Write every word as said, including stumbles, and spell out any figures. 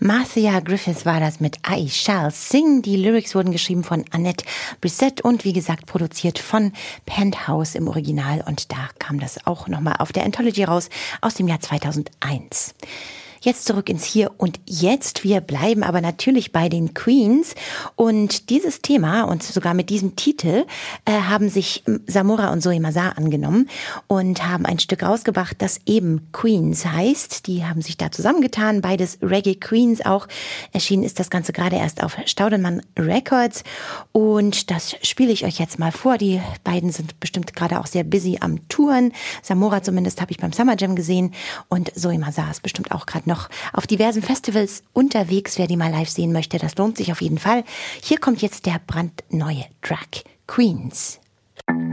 Marcia Griffiths war das mit I Shall Sing. Die Lyrics wurden geschrieben von Annette Brissett und wie gesagt produziert von Penthouse im Original. Und da kam das auch nochmal auf der Anthology raus aus dem Jahr zweitausendeins. Jetzt zurück ins Hier und Jetzt. Wir bleiben aber natürlich bei den Queens. Und dieses Thema und sogar mit diesem Titel äh, haben sich Samora und Zoe Mazar angenommen und haben ein Stück rausgebracht, das eben Queens heißt. Die haben sich da zusammengetan, beides Reggae Queens auch. Erschienen ist das Ganze gerade erst auf Staudenmann Records. Und das spiele ich euch jetzt mal vor. Die beiden sind bestimmt gerade auch sehr busy am Touren. Samora zumindest habe ich beim Summer Jam gesehen. Und Zoe Mazar ist bestimmt auch gerade noch auf diversen Festivals unterwegs. Wer die mal live sehen möchte, das lohnt sich auf jeden Fall. Hier kommt jetzt der brandneue Track Queens.